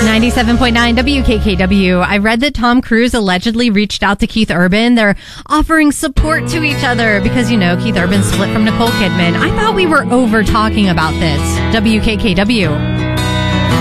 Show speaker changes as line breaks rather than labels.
97.9 WKKW. I read that Tom Cruise allegedly reached out to Keith Urban. They're offering support to each other because, Keith Urban split from Nicole Kidman. I thought we were over talking about this. WKKW.